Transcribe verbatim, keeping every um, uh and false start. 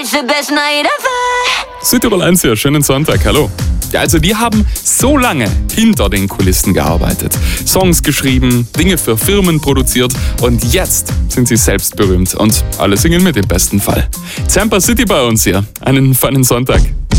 Südtirol eins hier, schönen Sonntag, hallo. Ja, also die haben so lange hinter den Kulissen gearbeitet, Songs geschrieben, Dinge für Firmen produziert und jetzt sind sie selbst berühmt und alle singen mit im besten Fall. Zampa City bei uns hier, einen feinen Sonntag.